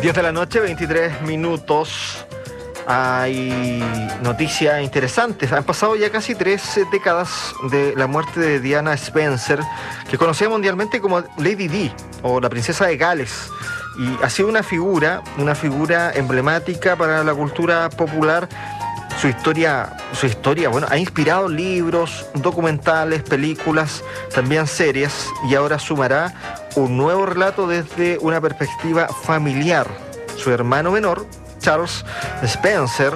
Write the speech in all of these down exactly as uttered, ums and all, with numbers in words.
diez de la noche, veintitrés minutos. Hay noticias interesantes. Han pasado ya casi tres décadas de la muerte de Diana Spencer, que conocida mundialmente como Lady Di o la princesa de Gales. Y ha sido una figura, una figura emblemática para la cultura popular. Su historia, su historia, bueno, ha inspirado libros, documentales, películas, también series, y ahora sumará un nuevo relato desde una perspectiva familiar. Su hermano menor, Charles Spencer,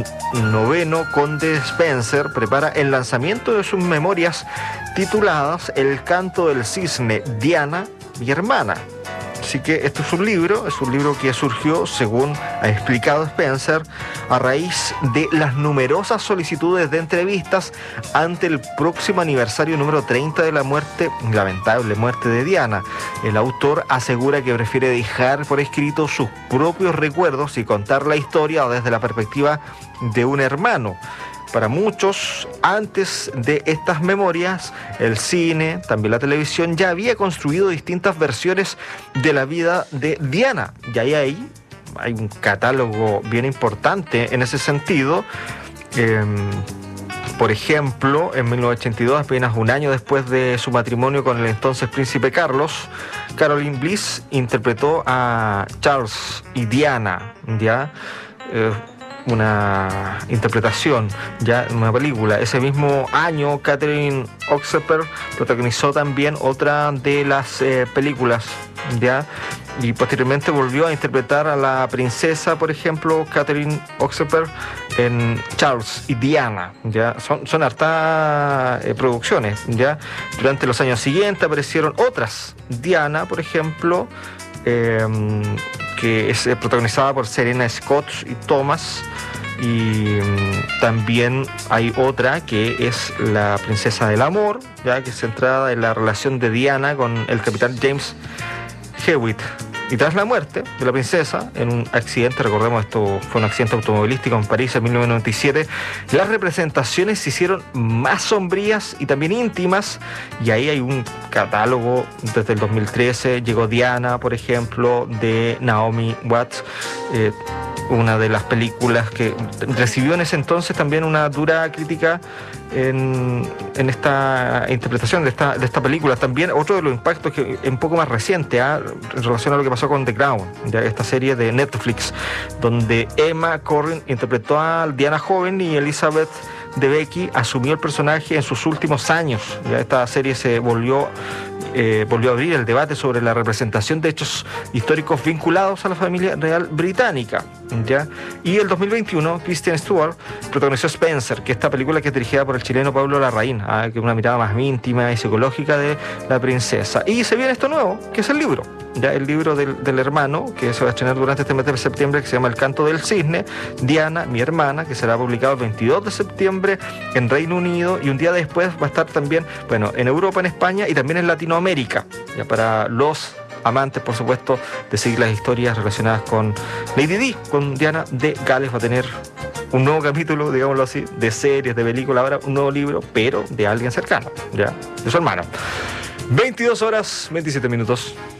noveno conde Spencer, prepara el lanzamiento de sus memorias tituladas El canto del cisne, Diana, mi hermana. Así que este es un libro, es un libro que surgió, según ha explicado Spencer, a raíz de las numerosas solicitudes de entrevistas ante el próximo aniversario número treinta de la muerte, lamentable muerte de Diana. El autor asegura que prefiere dejar por escrito sus propios recuerdos y contar la historia desde la perspectiva de un hermano. Para muchos, antes de estas memorias, el cine, también la televisión, ya había construido distintas versiones de la vida de Diana. Y ahí hay, hay un catálogo bien importante en ese sentido. Eh, por ejemplo, en mil novecientos ochenta y dos, apenas un año después de su matrimonio con el entonces príncipe Carlos, Caroline Bliss interpretó a Charles y Diana, ¿ya? Eh, una interpretación, ya una película. Ese mismo año, Catherine Oxeper protagonizó también otra de las eh, películas, ya, y posteriormente volvió a interpretar a la princesa, por ejemplo, Catherine Oxeper en Charles y Diana, ya. Son, son hartas eh, producciones, ya. Durante los años siguientes aparecieron otras. Diana, por ejemplo, eh, que es eh, protagonizada por Serena Scott y Thomas. Y um, también hay otra que es La princesa del amor, ya, que es centrada en la relación de Diana con el capitán James Hewitt. Y tras la muerte de la princesa, en un accidente, recordemos esto fue un accidente automovilístico en París en mil novecientos noventa y siete, las representaciones se hicieron más sombrías y también íntimas, y ahí hay un catálogo desde el dos mil trece. Llegó Diana, por ejemplo, de Naomi Watts, eh, una de las películas que recibió en ese entonces también una dura crítica en, en esta interpretación de esta, de esta película. También otro de los impactos que un poco más reciente, ¿eh? en relación a lo que pasó con The Crown, ¿ya? Esta serie de Netflix, donde Emma Corrin interpretó a Diana joven y Elizabeth Debicki asumió el personaje en sus últimos años. Ya esta serie se volvió eh, volvió a abrir el debate sobre la representación de hechos históricos vinculados a la familia real británica, ¿ya? Y el dos mil veintiuno, Kristen Stewart protagonizó Spencer, que esta película que es dirigida por el chileno Pablo Larraín, ¿ah? que es una mirada más íntima y psicológica de la princesa. Y se viene esto nuevo, que es el libro, ya el libro del, del hermano, que se va a estrenar durante este mes de septiembre, que se llama El canto del cisne, Diana, mi hermana, que será publicado el veintidós de septiembre en Reino Unido, y un día después va a estar también, bueno, en Europa, en España y también en Latinoamérica, ya para los amantes, por supuesto, de seguir las historias relacionadas con Lady Di, con Diana de Gales. Va a tener un nuevo capítulo, digámoslo así, de series, de películas, ahora un nuevo libro, pero de alguien cercano, ya, de su hermano. veintidós horas, veintisiete minutos.